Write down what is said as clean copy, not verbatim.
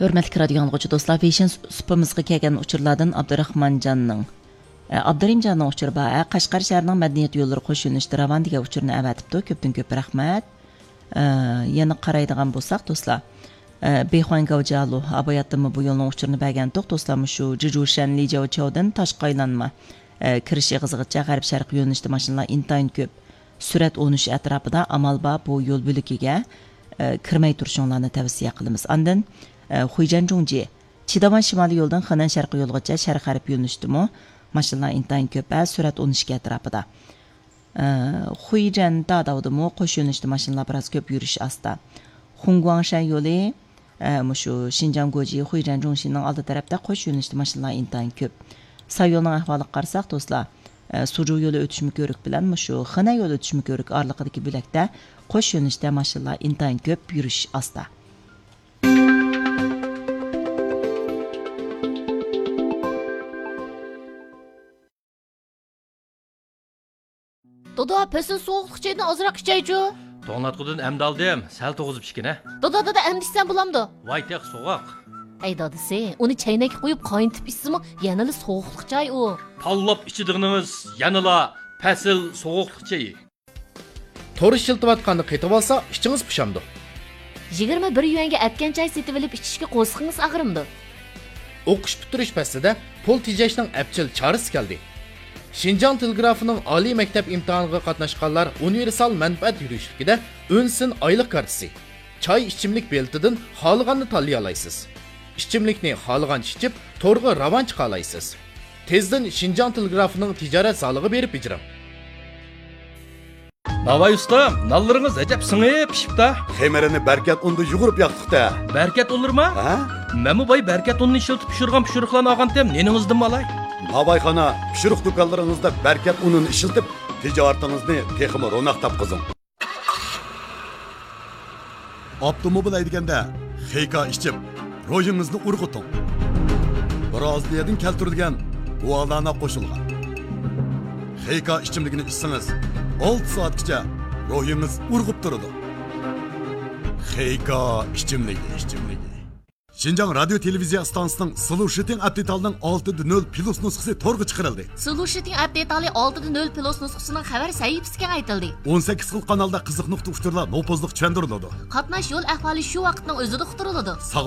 Hörmətli radio dinləyicilər, dostlar, Fashion supamızga kelgan uçurlardan Abdurahmonjonning Abdurimjonning uçuru bor. Qashqar shahrining madaniyat yo'llari qo'sh yo'nalishda ravon degan uçurni avatibdi. Ko'pdan ko'p rahmat. Yana qaraydigan bo'lsak, do'stlar, Bexuan Gavjalu abayatımı bu yo'lning uçurni bergan do'stlar, shu Jujushan Lijavchowdan Toshqoylanma kirish eg'izigacha g'arb sharq yo'nalishda mashinalar intayin ko'p. Surat 13 atrofida amal bor bu yo'l bo'likiga kirmay turishinglarni tavsiya qilamiz. Ondan Xuyjanjungji Chidavan shimoliy yo'ldan Xanan sharqiy yo'lgacha sharq-g'arb yo'nalishdimi mashinalar intayin ko'p, surat 12 atrofida. Xuyjan Dadavdimi qo'sh yo'nalishda mashinalar biroz ko'p yurish asta. Xungguangshan yo'li shu Xinjiang-Goji Xuyjanjungshining oldi tarafda qo'sh yo'nalishda mashinalar intayin ko'p. Say yo'lning ahvoliga qarasak, do'stlar, Suju yo'li o'tishmi ko'rik bilan shu Xina yo'li o'tishmi ko'rik oraliqidagi bo'lakda qo'sh yo'nalishda mashinalar intayin ko'p yurish asta. Doda, pesin soğuqluq çayını azırak içeycu. Toğnatqıdın əmd aldım, səl toğuzub işkine. Doda, əmdişsən bulamdı. Vay teq soğuk. Ey dadısı, onu çaynak koyup kaynatıp içsimi, yanılı soğuqluq çay o. Tallap içidiğiniz yanıla pəsil soğuqluq çayı. Toru şıltıvatqandı qetib alsa, işçiniz pişamdı. 21 yuanga atgan çay setib olib ichishga qo'sqingiz ag'rimdi. O'qish bitirish pastida pul tejashning apchil chorasi keldi. Xinjiang telegrafining oliy maktab imtihoniga qatnashganlar universal manfaat yurishligida o'nsin oylik kartasi, choy ichimlik beltidan xohlaganni tanlay olasiz. Ichimlikni xohlagancha ichib, to'rga ravon chiqa olasiz. Tezdan Xinjiang telegrafining tijorat solig'i berib ijram. Navay ustam, nallarınız acab sınıp pişipta. Xemerini berkat undu yugurub yaqtıqda. Berkat olur mu? Ha? Məmu bay berkat ununu işiltip pişirgan ağan tem, neningizdim malay? Nabayxana, pişiriq dükanlarınızda berkat ununu işiltip, ticaretinizni teximi ronak tapqızın. Optomobil aydiganda, xeyka içip, royingizni urg'uting. Braziliyadan keltirilgan guvalana qo'shilgan. Xeyka ichimligini içsiniz, 6 soatgacha ruhingiz urg'ib turadi. Xeyka ichimligi. Xinjiang radio televiziya stansiyasining Solution update'ning 6.0 plus nusxasi to'rga chiqarildi. Solution update'li 6.0 plus nusxasining xabar sahifasiga aytildi. 18 xil kanalda qiziq nuqta uchurlar nopozliq tushuntiriladi. Qatnash yo'l ahvoli shu vaqtning o'zida uqtiriladi.